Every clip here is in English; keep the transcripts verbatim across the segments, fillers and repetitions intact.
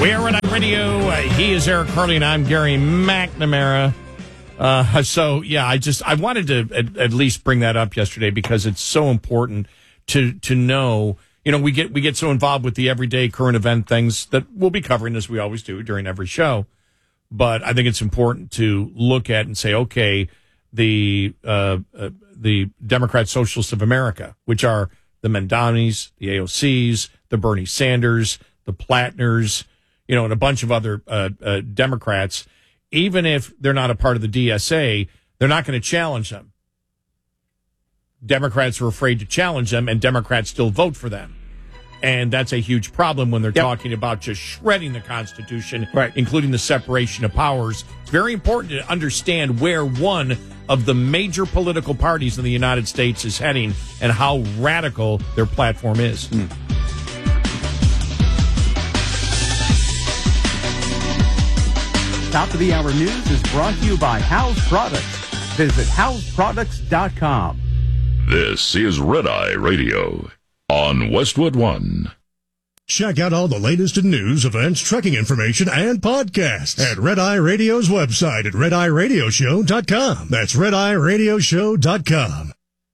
We are Red Eye Radio. Uh, he is Eric Harley, and I'm Gary McNamara. Uh, so, yeah, I just I wanted to at, at least bring that up yesterday because it's so important to to know. You know, we get we get so involved with the everyday current event things that we'll be covering, as we always do during every show. But I think it's important to look at and say, okay, the uh, uh, the Democrat Socialists of America, which are the Mamdanis, the A O Cs, the Bernie Sanders, the Plattners, you know, and a bunch of other uh, uh, Democrats, even if they're not a part of the D S A, they're not going to challenge them. Democrats are afraid to challenge them, and Democrats still vote for them. And that's a huge problem when they're yep. talking about just shredding the Constitution, right. including the separation of powers. It's very important to understand where one of the major political parties in the United States is heading and how radical their platform is. Mm. Top of the Hour News is brought to you by House Products. Visit house products dot com. This is Red Eye Radio on Westwood One. Check out all the latest in news, events, trekking information, and podcasts at Red Eye Radio's website at red eye radio show dot com. That's red eye radio show dot com.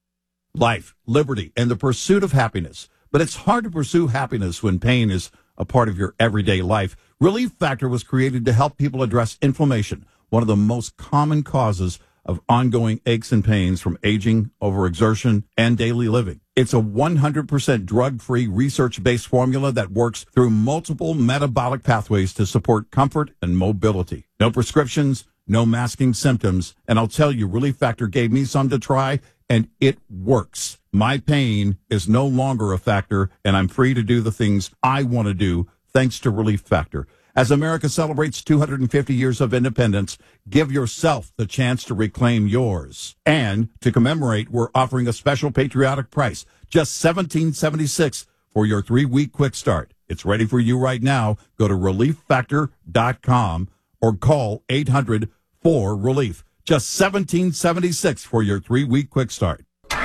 Life, liberty, and the pursuit of happiness. But it's hard to pursue happiness when pain is a part of your everyday life. Relief Factor was created to help people address inflammation, one of the most common causes of ongoing aches and pains from aging, overexertion, and daily living. It's a one hundred percent drug-free, research-based formula that works through multiple metabolic pathways to support comfort and mobility. No prescriptions, no masking symptoms, and I'll tell you, Relief Factor gave me some to try, and it works. My pain is no longer a factor, and I'm free to do the things I want to do thanks to Relief Factor. As America celebrates two hundred fifty years of independence, give yourself the chance to reclaim yours. And to commemorate, we're offering a special patriotic price, just seventeen seventy-six for your three-week quick start. It's ready for you right now. Go to relief factor dot com or call eight hundred four relief. Just seventeen seventy-six for your three-week quick start.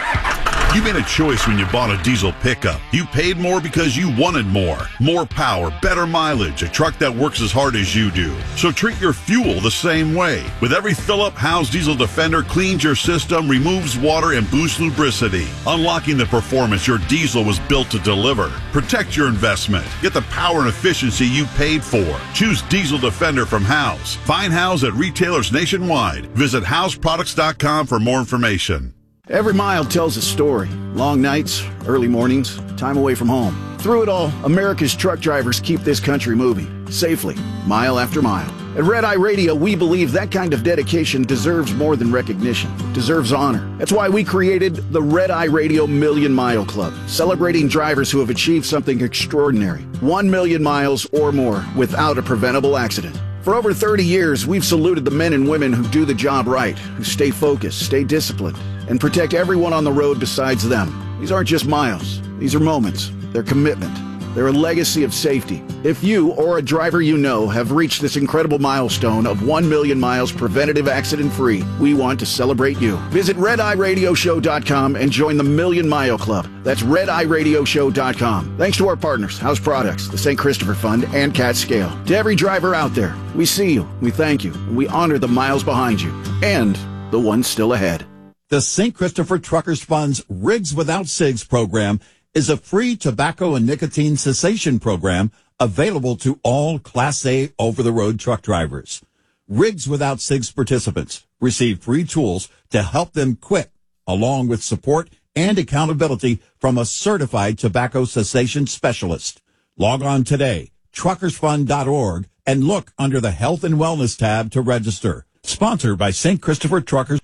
You made a choice when you bought a diesel pickup. You paid more because you wanted more. More power, better mileage, a truck that works as hard as you do. So treat your fuel the same way. With every fill-up, Howe's Diesel Defender cleans your system, removes water, and boosts lubricity, unlocking the performance your diesel was built to deliver. Protect your investment. Get the power and efficiency you paid for. Choose Diesel Defender from Howe's. Find Howe's at retailers nationwide. Visit house products dot com for more information. Every mile tells a story. Long nights, early mornings, time away from home. Through it all, America's truck drivers keep this country moving, safely, mile after mile. At Red Eye Radio, we believe that kind of dedication deserves more than recognition. It deserves honor. That's why we created the Red Eye Radio Million Mile Club, celebrating drivers who have achieved something extraordinary. One million miles or more without a preventable accident. For over thirty years, we've saluted the men and women who do the job right, who stay focused, stay disciplined, and protect everyone on the road besides them. These aren't just miles. These are moments. They're commitment. They're a legacy of safety. If you or a driver you know have reached this incredible milestone of one million miles preventative accident-free, we want to celebrate you. Visit red eye radio show dot com and join the Million Mile Club. That's red eye radio show dot com. Thanks to our partners, House Products, the Saint Christopher Fund, and Cat Scale. To every driver out there, we see you, we thank you, and we honor the miles behind you, and the ones still ahead. The Saint Christopher Truckers Fund's Rigs Without Cigs program is a free tobacco and nicotine cessation program available to all Class A over-the-road truck drivers. Rigs Without Cigs participants receive free tools to help them quit, along with support and accountability from a certified tobacco cessation specialist. Log on today, truckers fund dot org, and look under the Health and Wellness tab to register. Sponsored by Saint Christopher Truckers.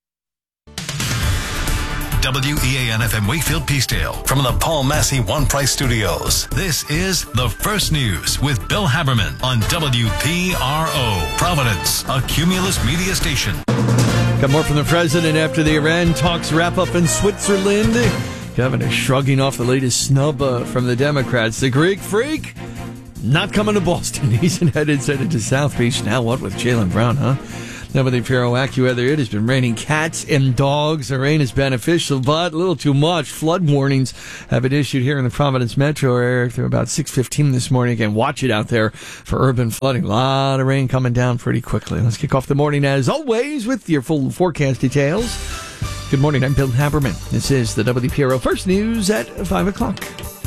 W E A N F M Wakefield Peacedale from the Paul Massey One Price Studios. This is The First News with Bill Haberman on W P R O, Providence, a Cumulus media station. Got more from the president after the Iran talks wrap up in Switzerland. Governor shrugging off the latest snub uh, from the Democrats. The Greek freak not coming to Boston. He's headed, headed to South Beach. Now what with Jaylen Brown, huh? W P R O AccuWeather. It has been raining cats and dogs. The rain is beneficial, but a little too much. Flood warnings have been issued here in the Providence metro area through about six fifteen this morning. Again, watch it out there for urban flooding. A lot of rain coming down pretty quickly. Let's kick off the morning, as always, with your full forecast details. Good morning. I'm Bill Haberman. This is the W P R O First News at five o'clock.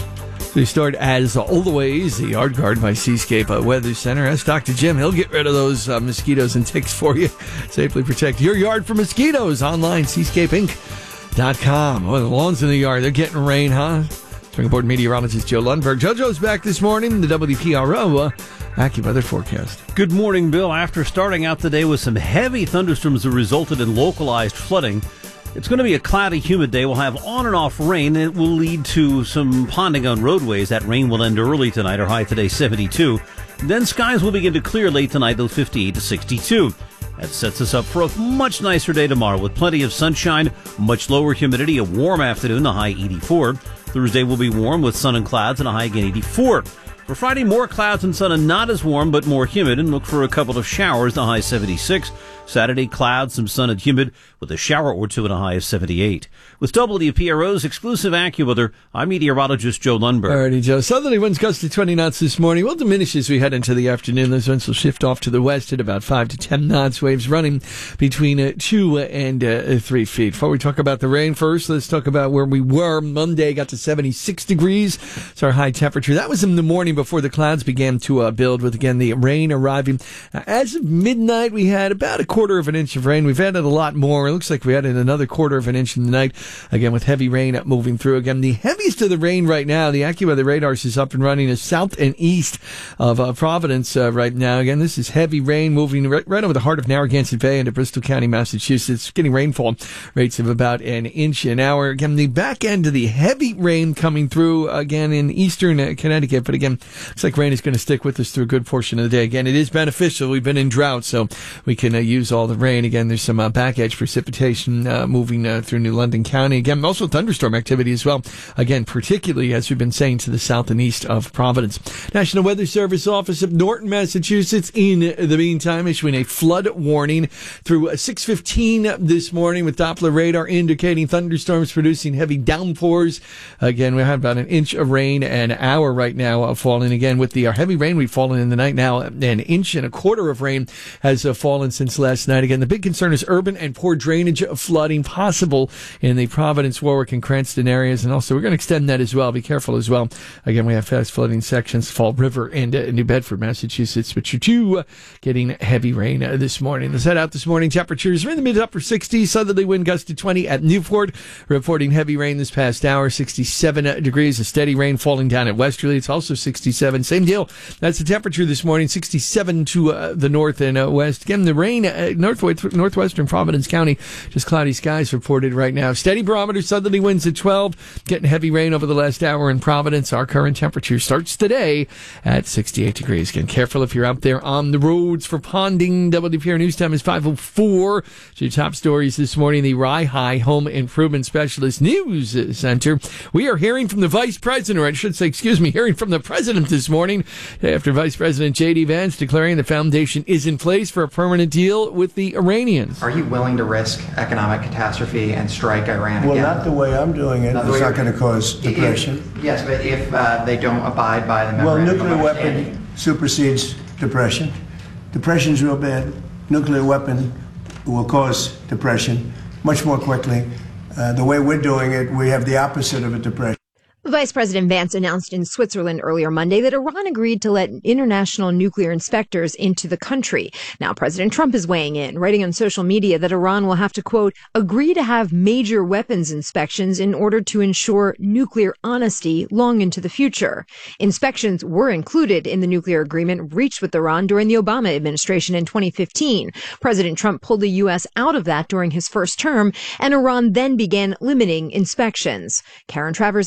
We start, as always, the Yard Guard by Seascape uh, Weather Center. Ask Doctor Jim. He'll get rid of those uh, mosquitoes and ticks for you. Safely protect your yard from mosquitoes. Online, seascape inc dot com. Well, the lawns in the yard, they're getting rain, huh? Springboard meteorologist Joe Lundberg. JoJo's back this morning. The W P R O uh, AccuWeather forecast. Good morning, Bill. After starting out the day with some heavy thunderstorms that resulted in localized flooding, it's going to be a cloudy, humid day. We'll have on and off rain, and it will lead to some ponding on roadways. That rain will end early tonight. Our high today, seventy-two. Then skies will begin to clear late tonight, they'll fifty-eight to sixty-two. That sets us up for a much nicer day tomorrow with plenty of sunshine, much lower humidity, a warm afternoon, the high eighty-four. Thursday will be warm with sun and clouds and a high again eighty-four. For Friday, more clouds and sun and not as warm, but more humid, and look for a couple of showers, the high seventy-six. Saturday, clouds, some sun and humid, with a shower or two and a high of seventy-eight. With W P R O's exclusive AccuWeather, I'm meteorologist Joe Lundberg. Alrighty, Joe. Southerly winds gusted twenty knots this morning. Will diminish as we head into the afternoon. Those winds will shift off to the west at about five to ten knots. Waves running between uh, two and uh, three feet. Before we talk about the rain first, let's talk about where we were. Monday got to seventy-six degrees. It's our high temperature. That was in the morning before the clouds began to uh, build, with, again, the rain arriving. Uh, as of midnight, we had about a quarter of an inch of rain. We've added a lot more. It looks like we added another quarter of an inch in the night, again, with heavy rain moving through. Again, the heaviest of the rain right now, the AccuWeather radars is up and running, is south and east of uh, Providence uh, right now. Again, this is heavy rain moving right, right over the heart of Narragansett Bay into Bristol County, Massachusetts, getting rainfall rates of about an inch an hour. Again, the back end of the heavy rain coming through, again, in eastern uh, Connecticut. But again, looks like rain is going to stick with us through a good portion of the day. Again, it is beneficial. We've been in drought, so we can uh, use all the rain. Again, there's some uh, back edge precipitation uh, moving uh, through New London County. Again, also thunderstorm activity as well. Again, particularly, as we've been saying, to the south and east of Providence. National Weather Service office of Norton, Massachusetts, in the meantime, issuing a flood warning through six fifteen this morning, with Doppler radar indicating thunderstorms producing heavy downpours. Again, we have about an inch of rain an hour right now uh, falling. Again, with the uh, heavy rain we've fallen in the night now, an inch and a quarter of rain has uh, fallen since last night. Again, the big concern is urban and poor drainage flooding possible in the Providence, Warwick, and Cranston areas. And also, we're going to extend that as well. Be careful as well. Again, we have fast flooding sections, Fall River and uh, New Bedford, Massachusetts, which are two uh, getting heavy rain uh, this morning. Let's head out this morning. Temperatures are in the mid to upper sixties. Southerly wind gust to twenty at Newport. Reporting heavy rain this past hour, sixty-seven degrees. A steady rain falling down at Westerly. It's also sixty-seven. Same deal. That's the temperature this morning, sixty-seven to uh, the north and uh, west. Again, the rain uh, northwest, northwestern Providence County, just cloudy skies reported right now. Steady barometer, southerly winds at twelve. Getting heavy rain over the last hour in Providence. Our current temperature starts today at sixty-eight degrees. Again, careful if you're out there on the roads for ponding. W P R News time is five oh four. So your top stories this morning, the Rye High Home Improvement Specialist News Center. We are hearing from the Vice President, or I should say, excuse me, hearing from the President this morning after Vice President J D. Vance declaring the foundation is in place for a permanent deal with the Iranians. Are you willing to risk economic catastrophe and strike Iran well, again? Well, not the way I'm doing it. Not it's not going to cause depression. If, yes, but if uh, they don't abide by the Well, memorandum nuclear of understanding. weapon supersedes depression. Depression's real bad. Nuclear weapon will cause depression much more quickly. Uh, the way we're doing it, we have the opposite of a depression. Vice President Vance announced in Switzerland earlier Monday that Iran agreed to let international nuclear inspectors into the country. Now President Trump is weighing in, writing on social media that Iran will have to, quote, agree to have major weapons inspections in order to ensure nuclear honesty long into the future. Inspections were included in the nuclear agreement reached with Iran during the Obama administration in twenty fifteen. President Trump pulled the U S out of that during his first term, and Iran then began limiting inspections. Karen Travers, A B C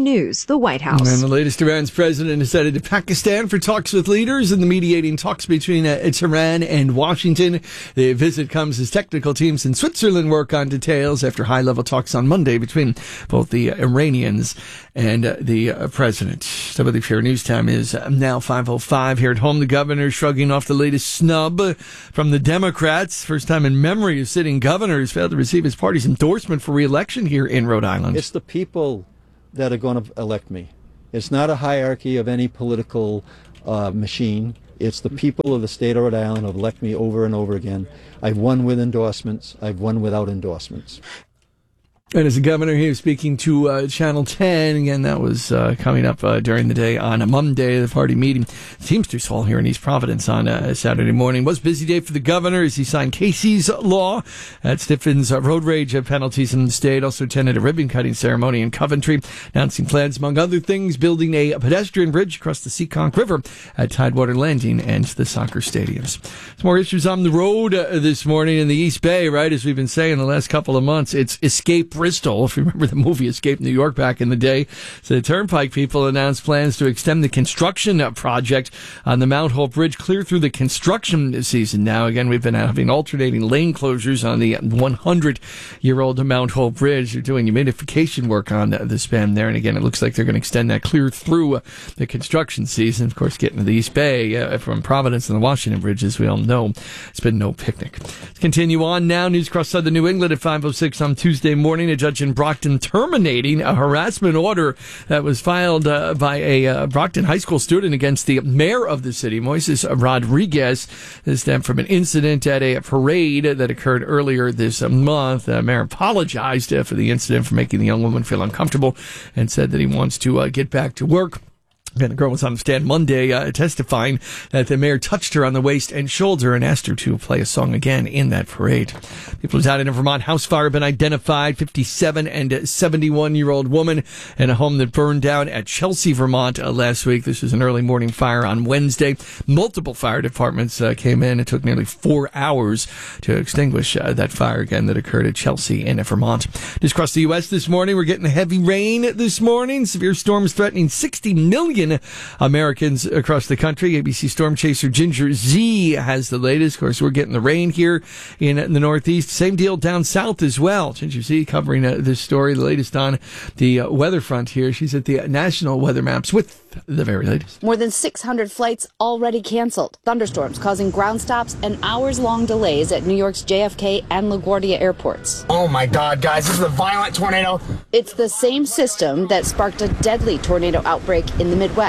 News, the White House. And the latest, Iran's president is headed to Pakistan for talks with leaders in the mediating talks between uh, Tehran and Washington. The visit comes as technical teams in Switzerland work on details after high-level talks on Monday between both the Iranians and uh, the uh, president. W P R News time is now five oh five. Here at home, the governor shrugging off the latest snub from the Democrats. First time in memory of sitting governors failed to receive his party's endorsement for re-election here in Rhode Island. It's the people that are going to elect me. It's not a hierarchy of any political uh, machine. It's the people of the state of Rhode Island who have elected me over and over again. I've won with endorsements. I've won without endorsements. And as the governor, he was speaking to uh, Channel ten. Again, that was uh, coming up uh, during the day on a Monday, the party meeting. Teamsters Hall here in East Providence on uh, Saturday morning. Was a busy day for the governor as he signed Casey's law that stiffens uh, road rage penalties in the state. Also attended a ribbon-cutting ceremony in Coventry, announcing plans, among other things, building a pedestrian bridge across the Seekonk River at Tidewater Landing and the soccer stadiums. Some more issues on the road uh, this morning in the East Bay, right? As we've been saying the last couple of months, it's Escape Bristol. If you remember the movie Escape New York back in the day. So the Turnpike people announced plans to extend the construction project on the Mount Hope Bridge clear through the construction season. Now, again, we've been having alternating lane closures on the one hundred year old Mount Hope Bridge. They're doing humidification work on the span there. And again, it looks like they're going to extend that clear through the construction season. Of course, getting to the East Bay uh, from Providence and the Washington Bridge, as we all know, it's been no picnic. Let's continue on now. News across southern New England at five oh six on Tuesday morning. A judge in Brockton terminating a harassment order that was filed uh, by a uh, Brockton high school student against the mayor of the city, Moises Rodriguez. This stemmed from an incident at a parade that occurred earlier this month. The mayor apologized uh, for the incident, for making the young woman feel uncomfortable, and said that he wants to uh, get back to work. And the girl was on the stand Monday uh, testifying that the mayor touched her on the waist and shoulder and asked her to play a song again in that parade. People who's out in a Vermont house fire have been identified. fifty-seven and seventy-one-year-old woman in a home that burned down at Chelsea, Vermont uh, last week. This was an early morning fire on Wednesday. Multiple fire departments uh, came in. It took nearly four hours to extinguish uh, that fire again that occurred at Chelsea in Vermont. Just across the U S this morning, we're getting heavy rain this morning. Severe storms threatening sixty million Americans across the country. A B C storm chaser Ginger Z has the latest. Of course, we're getting the rain here in the Northeast. Same deal down south as well. Ginger Z covering uh, this story, the latest on the uh, weather front here. She's at the National Weather Maps with the very latest. More than six hundred flights already canceled. Thunderstorms causing ground stops and hours-long delays at New York's J F K and LaGuardia airports. Oh my God, guys, this is a violent tornado. It's the same system that sparked a deadly tornado outbreak in the Midwest.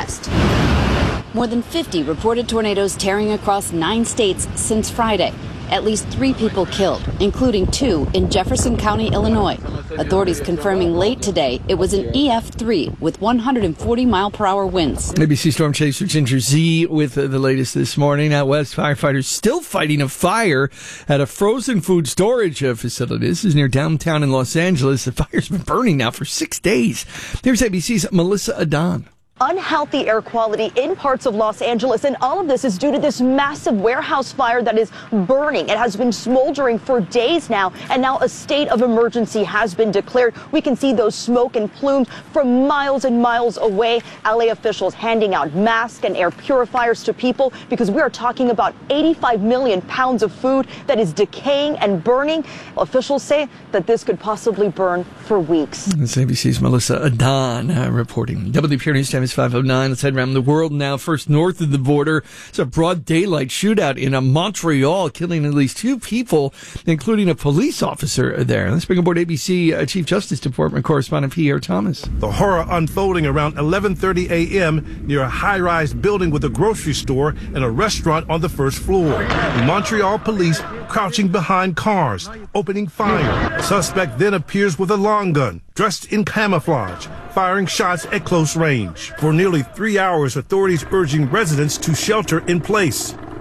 More than fifty reported tornadoes tearing across nine states since Friday. At least three people killed, including two in Jefferson County, Illinois. Authorities confirming late today it was an E F three with one hundred forty mile per hour winds. A B C storm chaser Ginger Z with the latest this morning. Out west, firefighters still fighting a fire at a frozen food storage facility. This is near downtown in Los Angeles. The fire's been burning now for six days. Here's A B C's Melissa Adon. Unhealthy air quality in parts of Los Angeles, and all of this is due to this massive warehouse fire that is burning. It has been smoldering for days now, and now a state of emergency has been declared. We can see those smoke and plumes from miles and miles away. L A officials handing out masks and air purifiers to people because we are talking about eighty-five million pounds of food that is decaying and burning. Officials say that this could possibly burn for weeks. This A B C's Melissa Adon uh, reporting. W P R News time is five oh nine. Let's head around the world now. First, north of the border, it's a broad daylight shootout in a Montreal, killing at least two people, including a police officer there. Let's bring aboard A B C uh, Chief Justice Department correspondent Pierre Thomas. The horror unfolding around eleven thirty a.m. near a high-rise building with a grocery store and a restaurant on the first floor. Montreal police crouching behind cars, opening fire. A suspect then appears with a long gun, dressed in camouflage, firing shots at close range. For nearly three hours, authorities urging residents to shelter in place.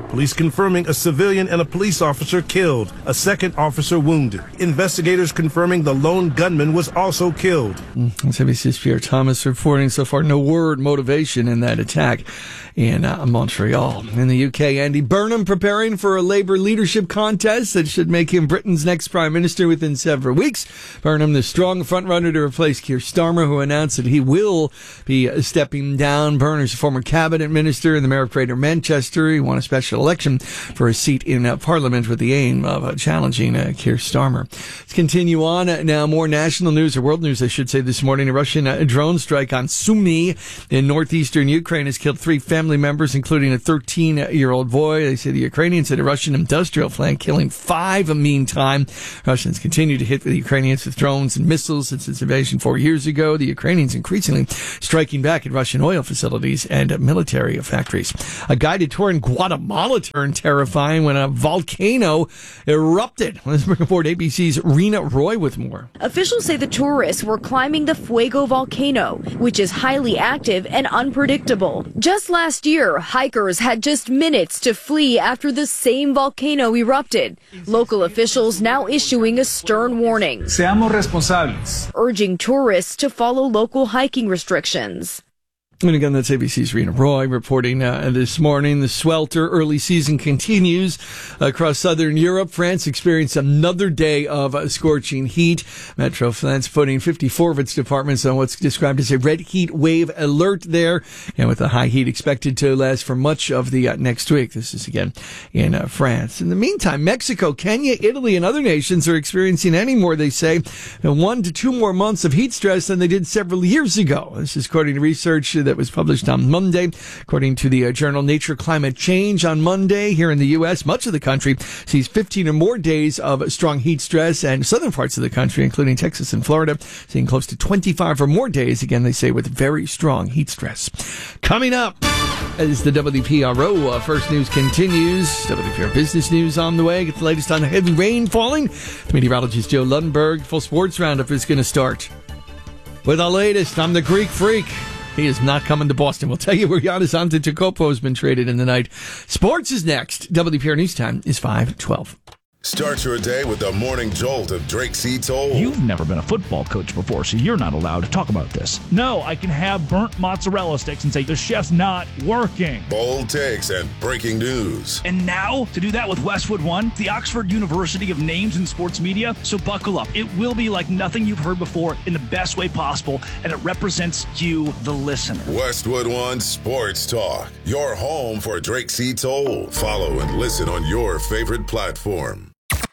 Police confirming a civilian and a police officer killed, a second officer wounded. Investigators confirming the lone gunman was also killed. That's A B C's Pierre Thomas reporting. So far, no word motivation in that attack in uh, Montreal. In the U K, Andy Burnham preparing for a Labour leadership contest that should make him Britain's next Prime Minister within several weeks. Burnham, the strong frontrunner to replace Keir Starmer, who announced that he will be uh, stepping down. Burnham's a former cabinet minister and the mayor of Greater Manchester. He won a special election for a seat in uh, Parliament with the aim of uh, challenging uh, Keir Starmer. Let's continue on. Uh, now, more national news, or world news, I should say, this morning. A Russian uh, drone strike on Sumy in northeastern Ukraine has killed three family members, including a thirteen-year-old boy. They say the Ukrainians hit a Russian industrial plant, killing five in the meantime. Russians continue to hit the Ukrainians with drones and missiles since its invasion four years ago. The Ukrainians increasingly striking back at Russian oil facilities and uh, military factories. A guided tour in Guatemala turned terrifying when a volcano erupted. Let's bring aboard A B C's Rena Roy with more. Officials say the tourists were climbing the Fuego volcano, which is highly active and unpredictable. Just last year, hikers had just minutes to flee after the same volcano erupted. Local officials now issuing a stern warning, Seamos responsables, urging tourists to follow local hiking restrictions. And again, that's A B C's Rena Roy reporting uh, this morning. The swelter early season continues across southern Europe. France experienced another day of uh, scorching heat. Metro France putting fifty-four of its departments on what's described as a red heat wave alert there, and with the high heat expected to last for much of the uh, next week. This is again in uh, France. In the meantime, Mexico, Kenya, Italy, and other nations are experiencing any more, they say, one to two more months of heat stress than they did several years ago. This is according to research that was published on Monday. According to the uh, journal Nature Climate Change on Monday, here in the U S, much of the country sees fifteen or more days of strong heat stress, and southern parts of the country, including Texas and Florida, seeing close to twenty-five or more days, again, they say, with very strong heat stress. Coming up, as the W P R O uh, First News continues, W P R Business News on the way. Get the latest on the heavy rain falling. The meteorologist Joe Lundberg. Full sports roundup is going to start with the latest. I'm the Greek Freak. He is not coming to Boston. We'll tell you where Giannis Antetokounmpo has been traded in the night. Sports is next. W P R News Time is five twelve. Start your day with the morning jolt of Drake C. Toll. You've never been a football coach before, so you're not allowed to talk about this. No, I can have burnt mozzarella sticks and say the chef's not working. Bold takes and breaking news. And now, to do that with Westwood One, the Oxford University of Names in Sports Media. So buckle up. It will be like nothing you've heard before in the best way possible, and it represents you, the listener. Westwood One Sports Talk, your home for Drake C. Toll. Follow and listen on your favorite platform.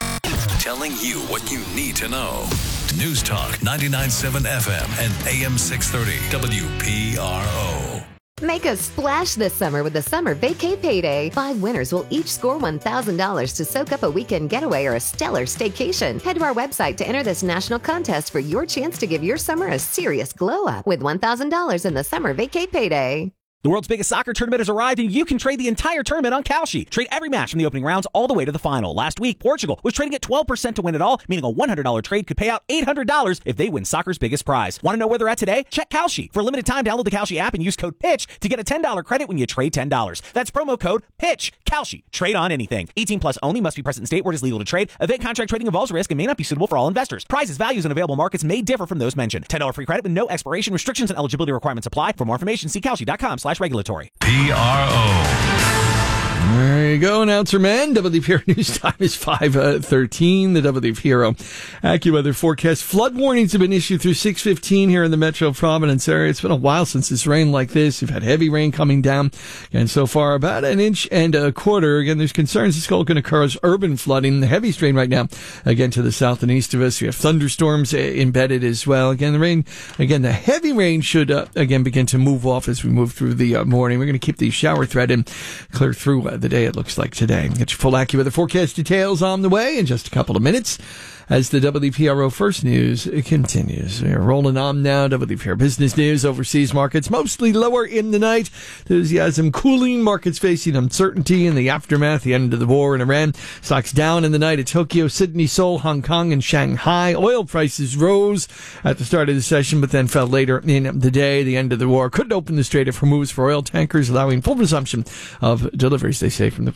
Telling you what you need to know. News Talk ninety-nine point seven F M and A M six thirty W P R O. Make a splash this summer with the Summer Vacay Payday. Five winners will each score one thousand dollars to soak up a weekend getaway or a stellar staycation. Head to our website to enter this national contest for your chance to give your summer a serious glow up with one thousand dollars in the Summer Vacay Payday. The world's biggest soccer tournament has arrived, and you can trade the entire tournament on Kalshi. Trade every match from the opening rounds all the way to the final. Last week, Portugal was trading at twelve percent to win it all, meaning a one hundred dollars trade could pay out eight hundred dollars if they win soccer's biggest prize. Want to know where they're at today? Check Kalshi. For a limited time, download the Kalshi app and use code PITCH to get a ten dollars credit when you trade ten dollars. That's promo code PITCH. Kalshi. Trade on anything. eighteen plus only. Must be present in state where it is legal to trade. Event contract trading involves risk and may not be suitable for all investors. Prizes, values, and available markets may differ from those mentioned. ten dollars free credit with no expiration. Restrictions and eligibility requirements apply. For more information, see kalshi.com slash regulatory. P R O. There you go, announcer man. W P R News Time is five thirteen. The W P R O AccuWeather forecast. Flood warnings have been issued through six fifteen here in the Metro Providence area. It's been a while since it's rained like this. We've had heavy rain coming down, and so far about an inch and a quarter. Again, there's concerns this can occur as urban flooding. The heavy strain right now, again, to the south and east of us. We have thunderstorms embedded as well. Again, the rain, again, the heavy rain should, uh, again, begin to move off as we move through the uh, morning. We're going to keep the shower threat and clear through uh, the day, it looks like today. Get your full AccuWeather forecast details on the way in just a couple of minutes as the W P R O First News continues. We are rolling on now. W P R Business News. Overseas markets mostly lower in the night. Enthusiasm cooling. Markets facing uncertainty in the aftermath, the end of the war in Iran. Stocks down in the night at Tokyo, Sydney, Seoul, Hong Kong, and Shanghai. Oil prices rose at the start of the session, but then fell later in the day. The end of the war couldn't open the Strait of Hormuz for oil tankers, allowing full resumption of deliveries, they say, from the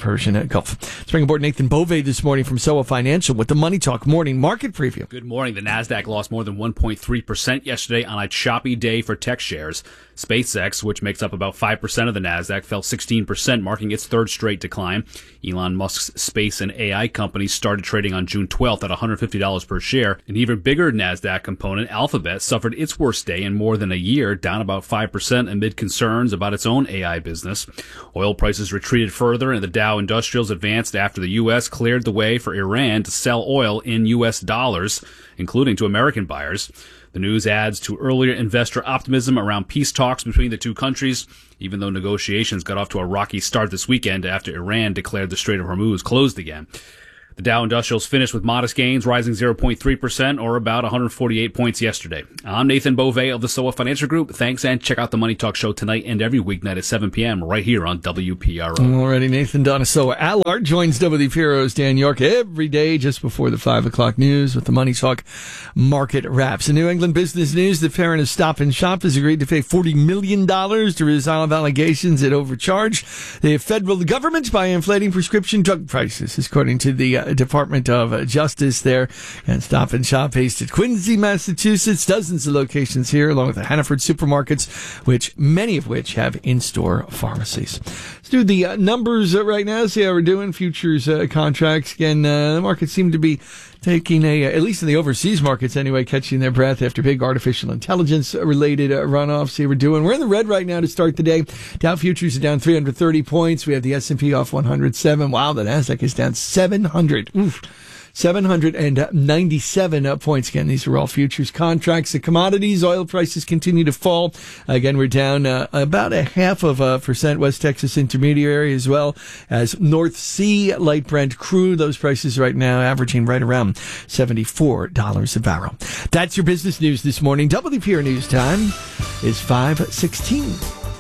Persian Gulf. Let's bring aboard Nathan Bove this morning from S O A Financial with the Money Talk Morning Market Preview. Good morning. The Nasdaq lost more than one point three percent yesterday on a choppy day for tech shares. SpaceX, which makes up about five percent of the Nasdaq, fell sixteen percent, marking its third straight decline. Elon Musk's space and A I company started trading on June twelfth at one hundred fifty dollars per share. An even bigger Nasdaq component, Alphabet, suffered its worst day in more than a year, down about five percent amid concerns about its own A I business. Oil prices retreated further, and the Dow Industrials advanced after the U S cleared the way for Iran to sell oil in U S dollars, including to American buyers. The news adds to earlier investor optimism around peace talks between the two countries, even though negotiations got off to a rocky start this weekend after Iran declared the Strait of Hormuz closed again. The Dow Industrials finished with modest gains, rising zero point three percent, or about one hundred forty-eight points yesterday. I'm Nathan Bove of the S O A Financial Group. Thanks, and check out the Money Talk Show tonight and every weeknight at seven p.m. right here on W P R O. Alrighty, Nathan Donasoa Allard joins W P R O's Dan York every day just before the five o'clock news with the Money Talk Market Wraps. In New England business news, the parent of Stop and Shop has agreed to pay forty million dollars to resolve allegations it overcharged the federal government by inflating prescription drug prices, according to the uh, Department of Justice there. And Stop and Shop based at Quincy, Massachusetts. Dozens of locations here, along with the Hannaford supermarkets, which many of which have in-store pharmacies. Let's do the uh, numbers uh, right now. See how we're doing. Futures uh, contracts. Again, uh, the markets seem to be taking a, uh, at least in the overseas markets anyway, catching their breath after big artificial intelligence related uh, runoffs. See how we're doing. We're in the red right now to start the day. Dow futures are down three hundred thirty points. We have the S and P off one hundred seven. Wow, the Nasdaq is down seven hundred. Oof. seven hundred ninety-seven points. Again, these are all futures contracts. The commodities, oil prices continue to fall. Again, we're down uh, about a half of a percent. West Texas Intermediary, as well as North Sea Light Brent crude. Those prices right now averaging right around seventy-four dollars a barrel. That's your business news this morning. W P R News time is five sixteen.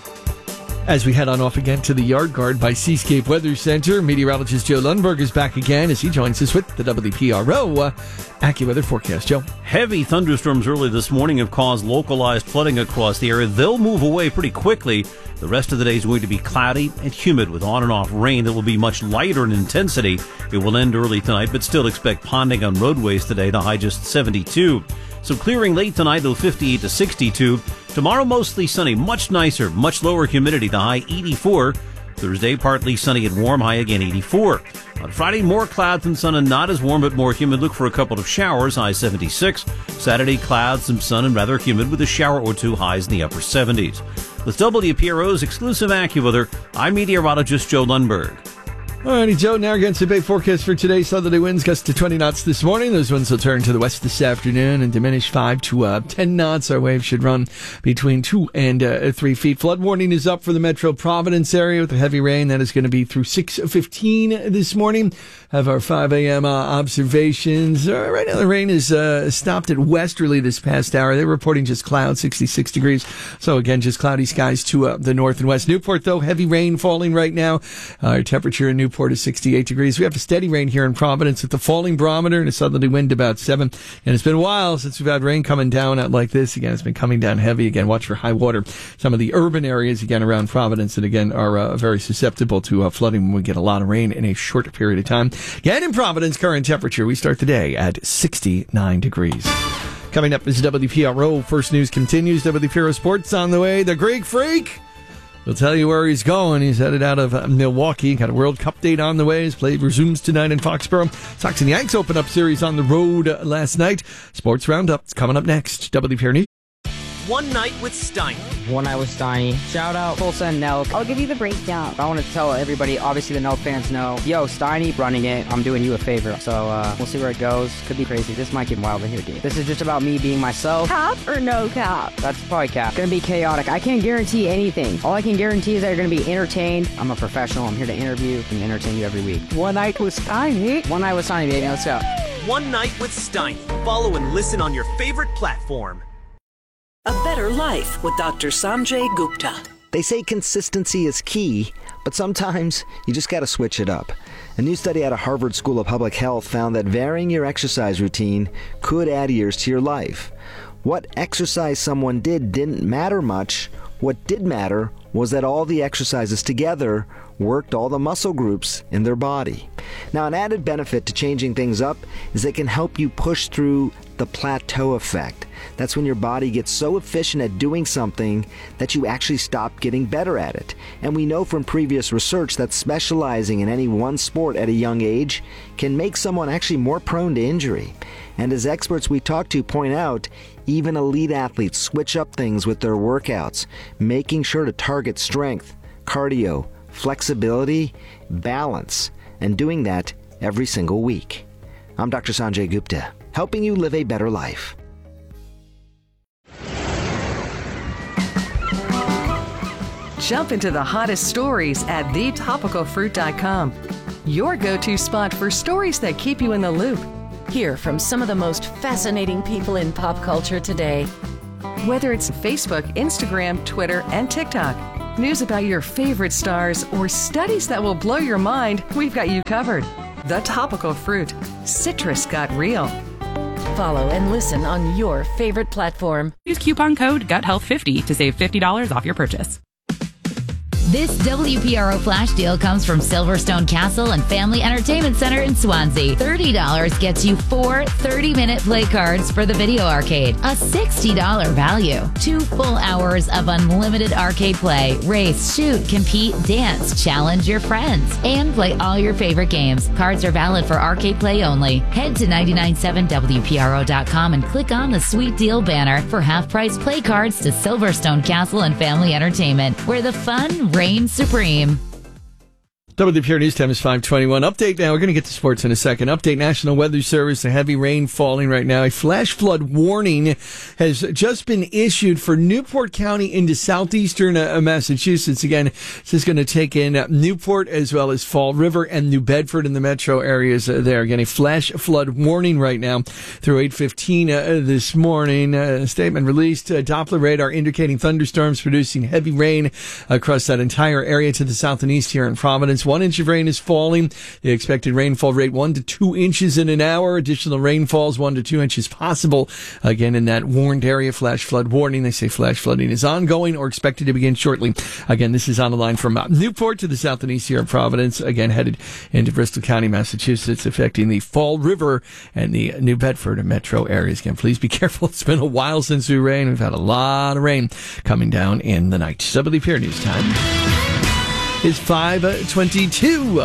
As we head on off again to the Yard Guard by Seascape Weather Center, meteorologist Joe Lundberg is back again as he joins us with the W P R O uh, AccuWeather forecast. Joe. Heavy thunderstorms early this morning have caused localized flooding across the area. They'll move away pretty quickly. The rest of the day is going to be cloudy and humid with on and off rain that will be much lighter in intensity. It will end early tonight, but still expect ponding on roadways today, the high just seventy-two. So clearing late tonight, though, fifty-eight to sixty-two. Tomorrow, mostly sunny, much nicer, much lower humidity, the high eighty-four. Thursday, partly sunny and warm, high again eighty-four. On Friday, more clouds and sun and not as warm but more humid. Look for a couple of showers, high seventy-six. Saturday, clouds, some sun and rather humid with a shower or two, highs in the upper seventies. With W P R O's exclusive AccuWeather, I'm meteorologist Joe Lundberg. Alrighty, Joe, now against the big forecast for today. Southerly winds gust to twenty knots this morning. Those winds will turn to the west this afternoon and diminish five to uh, ten knots. Our waves should run between two and uh, three feet. Flood warning is up for the Metro Providence area with the heavy rain. That is going to be through six fifteen this morning. Have our five a.m. Uh, observations. Uh, right now, the rain is uh, stopped at Westerly this past hour. They're reporting just clouds, sixty-six degrees. So again, just cloudy skies to uh, the north and west. Newport, though, heavy rain falling right now. Our temperature in Newport is sixty-eight degrees. We have a steady rain here in Providence with the falling barometer and a southerly wind about seven. And it's been a while since we've had rain coming down out like this. Again, it's been coming down heavy. Again, watch for high water. Some of the urban areas, again, around Providence, and again, are uh, very susceptible to uh, flooding when we get a lot of rain in a short period of time. Again, in Providence, current temperature, we start the day at sixty-nine degrees. Coming up is W P R O. First News continues. W P R O Sports on the way. The Greek Freak. We'll tell you where he's going. He's headed out of uh, Milwaukee. Got a World Cup date on the way. His play resumes tonight in Foxborough. Sox and Yanks open up series on the road uh, last night. Sports Roundup is coming up next. W P R News. One Night with Steiny. One Night with Steiny. Shout out Tulsa and Nelk. I'll give you the breakdown. I want to tell everybody, obviously the Nelk fans know, yo, Steiny running it. I'm doing you a favor. So uh, we'll see where it goes. Could be crazy. This might get wild in here, dude. This is just about me being myself. Cap or no cap? That's probably cap. Gonna be chaotic. I can't guarantee anything. All I can guarantee is that you're gonna be entertained. I'm a professional. I'm here to interview and entertain you every week. One Night with Steiny. One Night with Steiny, baby. Let's go. One Night with Steiny. Follow and listen on your favorite platform. A Better Life with Doctor Sanjay Gupta. They say consistency is key, but sometimes you just got to switch it up. A new study out of Harvard School of Public Health found that varying your exercise routine could add years to your life. What exercise someone did didn't matter much. What did matter was that all the exercises together worked all the muscle groups in their body. Now, an added benefit to changing things up is it can help you push through the plateau effect. That's when your body gets so efficient at doing something that you actually stop getting better at it. And we know from previous research that specializing in any one sport at a young age can make someone actually more prone to injury. And as experts we talk to point out, even elite athletes switch up things with their workouts, making sure to target strength, cardio, flexibility, balance, and doing that every single week. I'm Doctor Sanjay Gupta, helping you live a better life. Jump into the hottest stories at the topical fruit dot com. Your go-to spot for stories that keep you in the loop. Hear from some of the most fascinating people in pop culture today. Whether it's Facebook, Instagram, Twitter, and TikTok, news about your favorite stars, or studies that will blow your mind, we've got you covered. The Topical Fruit. Citrus got real. Follow and listen on your favorite platform. Use coupon code Gut Health fifty to save fifty dollars off your purchase. This W P R O flash deal comes from Silverstone Castle and Family Entertainment Center in Swansea. thirty dollars gets you four thirty-minute play cards for the video arcade. A sixty dollars value. Two full hours of unlimited arcade play. Race, shoot, compete, dance, challenge your friends, and play all your favorite games. Cards are valid for arcade play only. Head to nine nine seven W P R O dot com and click on the Sweet Deal banner for half-price play cards to Silverstone Castle and Family Entertainment, where the fun reigns supreme. W P R News Time is five twenty-one. Update now. We're going to get to sports in a second. Update National Weather Service. A heavy rain falling right now. A flash flood warning has just been issued for Newport County into southeastern uh, Massachusetts. Again, this is going to take in uh, Newport as well as Fall River and New Bedford in the metro areas uh, there. Again, a flash flood warning right now through eight fifteen uh, this morning. Uh, a statement released. Uh, Doppler radar indicating thunderstorms producing heavy rain across that entire area to the south and east here in Providence. One inch of rain is falling. The expected rainfall rate one to two inches in an hour. Additional rainfalls one to two inches possible. Again, in that warned area, flash flood warning. They say flash flooding is ongoing or expected to begin shortly. Again, this is on the line from Newport to the south and east here of Providence. Again, headed into Bristol County, Massachusetts, affecting the Fall River and the New Bedford metro areas. Again, please be careful. It's been a while since we rained. We've had a lot of rain coming down in the night. W P R News Time. It's five twenty-two.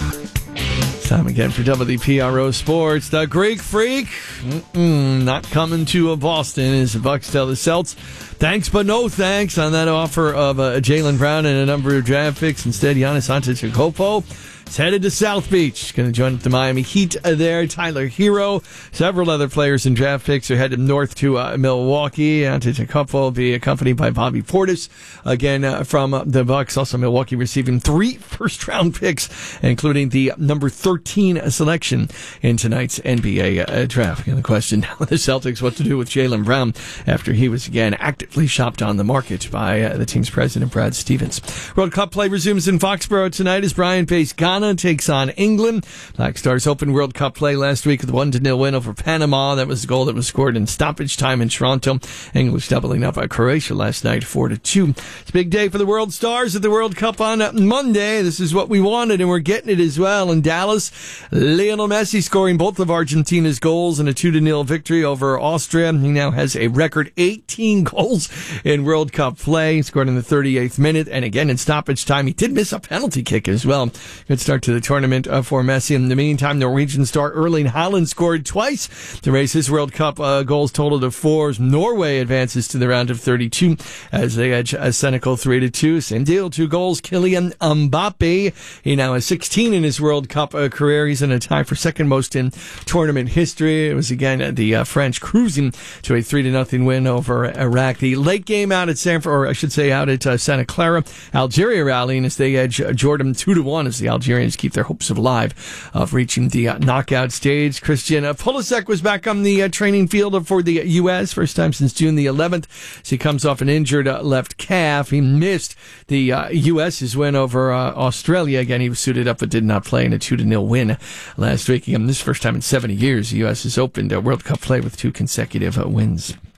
It's time again for W P R O Sports. The Greek Freak, Mm-mm, not coming to Boston as the Bucks tell the Celts. Thanks, but no thanks on that offer of uh, Jaylen Brown and a number of draft picks. Instead, Giannis Antetokounmpo is headed to South Beach. Going to join up the Miami Heat there. Tyler Hero. Several other players and draft picks are headed north to uh, Milwaukee. Antetokounmpo will be accompanied by Bobby Portis. Again, uh, from uh, the Bucks. Also, Milwaukee receiving three first-round picks, including the number thirteen selection in tonight's N B A uh, draft. And the question now with the Celtics, what to do with Jaylen Brown after he was, again, actively shopped on the market by uh, the team's president, Brad Stevens. World Cup play resumes in Foxborough tonight as Brian Pace Ghana takes on England. Black Stars opened World Cup play last week with a one to nil win over Panama. That was the goal that was scored in stoppage time in Toronto. English doubling up by Croatia last night, four to two. It's a big day for the World Stars at the World Cup on Monday. This is what we wanted, and we're getting it as well. In Dallas, Lionel Messi scoring both of Argentina's goals in a two to nil victory over Austria. He now has a record eighteen goals in World Cup play. He scored in the thirty-eighth minute, and again in stoppage time. He did miss a penalty kick as well. Good start to the tournament uh, for Messi. In the meantime, Norwegian star Erling Haaland scored twice to raise his World Cup uh, goals total to four. Norway advances to the round of thirty-two as they edge uh, Senegal three to two. Same deal, two goals. Kylian Mbappe, he now has sixteen in his World Cup uh, career. He's in a tie for second most in tournament history. It was again uh, the uh, French cruising to a three to nothing win over Iraq. The late game out at San, or I should say out at uh, Santa Clara. Algeria rallying as they edge uh, Jordan two to one as the Algerians keep their hopes alive of reaching the uh, knockout stage. Christian uh, Pulisic was back on the uh, training field for the U S first time since June the eleventh. So he comes off an injured uh, left calf. He missed the uh, U S's win over uh, Australia. Again, he was suited up but did not play in a two to nil win last week. Again, this is the first time in seventy years the U S has opened a World Cup play with two consecutive uh, wins.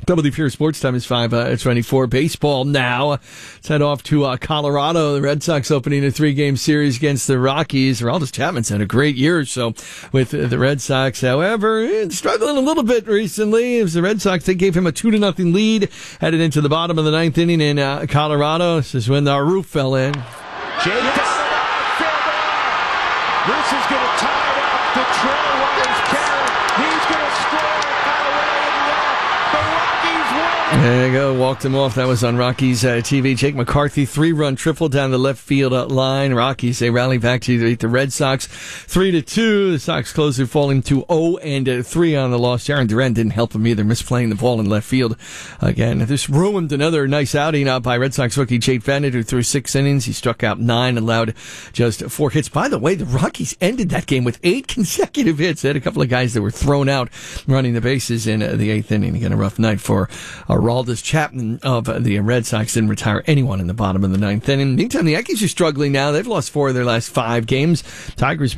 W P R Sports Time is five twenty-four. Baseball now. Let's head off to uh, Colorado. The Red Sox opening a three-game series against the Rockies. Aroldis Chapman's had a great year or so with uh, the Red Sox. However, struggling a little bit recently. It was the Red Sox, they gave him a two to nothing lead. Headed into the bottom of the ninth inning in uh, Colorado. This is when the roof fell in. Jake down the line, this is going to tie it up. The Trailblazers carry. He's going to score. Got away and left. The Rockies win. There you go. Walked him off. That was on Rockies uh, T V. Jake McCarthy, three-run triple down the left field uh, line. Rockies, they rally back to beat the Red Sox three to two. The Sox closer falling to oh and three on the loss. Jaron Duran didn't help him either, misplaying the ball in left field again. This ruined another nice outing out by Red Sox rookie Jake Bennett, who threw six innings. He struck out nine, allowed just four hits. By the way, the Rockies ended that game with eight consecutive hits. They had a couple of guys that were thrown out running the bases in uh, the eighth inning. Again, a rough night for Aroldis Chapman of uh, the Red Sox. Didn't retire anyone in the bottom of the ninth inning. Meantime, the Yankees are struggling now. They've lost four of their last five games. Tigers